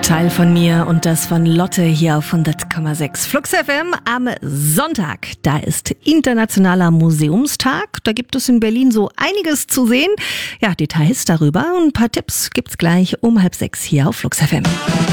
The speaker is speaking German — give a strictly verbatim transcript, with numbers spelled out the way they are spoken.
Teil von mir und das von Lotte hier auf hundert Komma sechs. Flux F M am Sonntag. Da ist Internationaler Museumstag. Da gibt es in Berlin so einiges zu sehen. Ja, Details darüber und ein paar Tipps gibt's gleich um halb sechs hier auf Flux F M.